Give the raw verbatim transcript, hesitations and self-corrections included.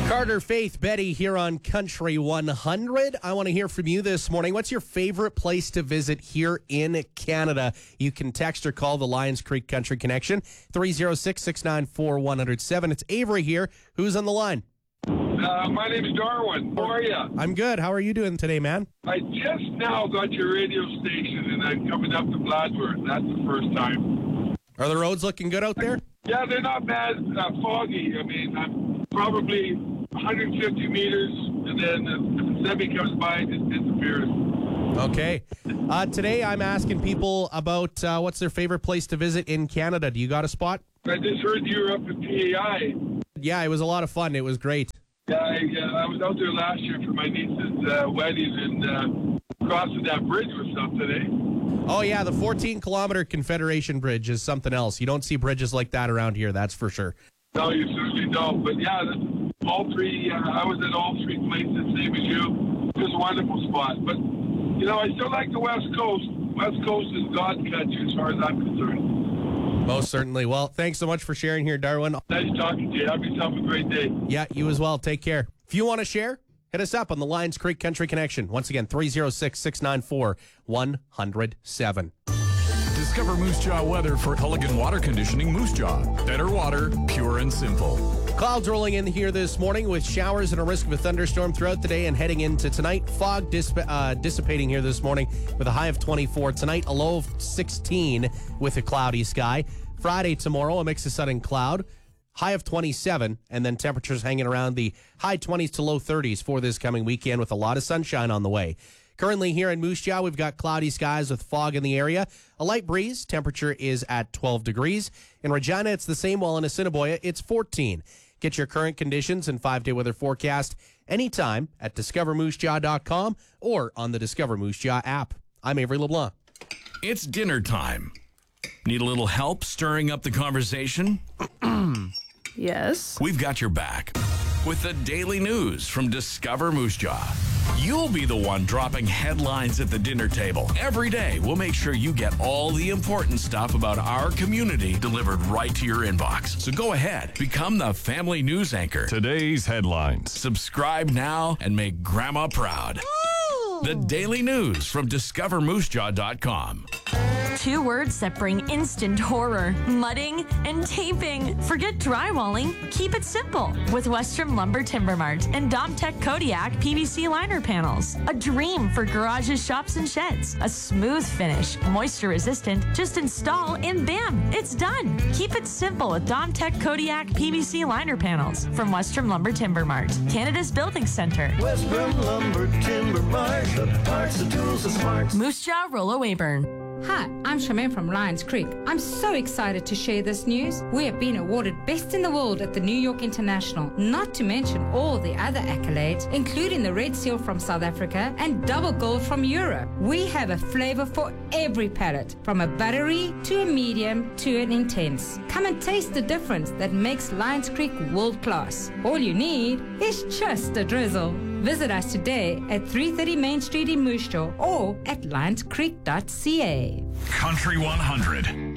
Carter, Faith, Betty here on Country one hundred. I want to hear from you this morning. What's your favorite place to visit here in Canada? You can text or call the Lions Creek Country Connection, three oh six, six nine four, one oh seven. It's Avery here. Who's on the line? Uh, my name is Darwin. How are you? I'm good. How are you doing today, man? I just now got your radio station, and I'm coming up to Bladworth. That's the first time. Are the roads looking good out there? Yeah, they're not bad. Uh, foggy. I mean, I'm probably one hundred fifty meters, and then the semi comes by and just disappears. Okay. Uh, today I'm asking people about uh, what's their favorite place to visit in Canada. Do you got a spot? I just heard you were up at P A I. Yeah, it was a lot of fun. It was great. Yeah, I, uh, I was out there last year for my niece's uh, wedding, and uh, crossing that bridge was something, eh? Oh, yeah, the fourteen kilometer Confederation Bridge is something else. You don't see bridges like that around here, that's for sure. No, you certainly don't. But yeah, all three, uh, I was at all three places, same as you. Just a wonderful spot. But, you know, I still like the West Coast. West Coast is God country as far as I'm concerned. Most certainly. Well, thanks so much for sharing here, Darwin. Nice talking to you. Have yourself a great day. Yeah, you as well. Take care. If you want to share, hit us up on the Lions Creek Country Connection. Once again, three oh six, six nine four, one oh seven. Discover Moose Jaw weather for Culligan Water Conditioning Moose Jaw. Better water, pure and simple. Clouds rolling in here this morning with showers and a risk of a thunderstorm throughout the day and heading into tonight. Fog disp- uh, dissipating here this morning with a high of twenty-four. Tonight, a low of sixteen with a cloudy sky. Friday, tomorrow, a mix of sun and cloud. High of twenty-seven, and then temperatures hanging around the high twenties to low thirties for this coming weekend with a lot of sunshine on the way. Currently here in Moose Jaw, we've got cloudy skies with fog in the area. A light breeze. Temperature is at twelve degrees. In Regina, it's the same, while in Assiniboia, it's fourteen. Get your current conditions and five-day weather forecast anytime at discover moose jaw dot com or on the Discover Moose Jaw app. I'm Avery LeBlanc. It's dinner time. Need a little help stirring up the conversation? Yes. We've got your back with the daily news from Discover Moose Jaw. You'll be the one dropping headlines at the dinner table. Every day, we'll make sure you get all the important stuff about our community delivered right to your inbox. So go ahead, become the family news anchor. Today's headlines. Subscribe now and make Grandma proud. Ooh. The daily news from discover moose jaw dot com. Two words that bring instant horror: mudding and taping. Forget drywalling. Keep it simple with Western Lumber Timber Mart and Domtech Kodiak P V C liner panels. A dream for garages, shops, and sheds. A smooth finish, moisture resistant. Just install and bam, it's done. Keep it simple with Domtech Kodiak P V C liner panels from Western Lumber Timber Mart, Canada's building center. Western Lumber Timber Mart, the parts, the tools, the smarts. Moose Jaw, Rollo Weyburn. Hi, I'm Charmaine from Lions Creek. I'm so excited to share this news. We have been awarded Best in the World at the New York International, not to mention all the other accolades, including the Red Seal from South Africa and Double Gold from Europe. We have a flavor for every palate, from a buttery to a medium to an intense. Come and taste the difference that makes Lions Creek world class. All you need is just a drizzle. Visit us today at three thirty Main Street in Moose Jaw or at lions creek dot c a. Country one hundred.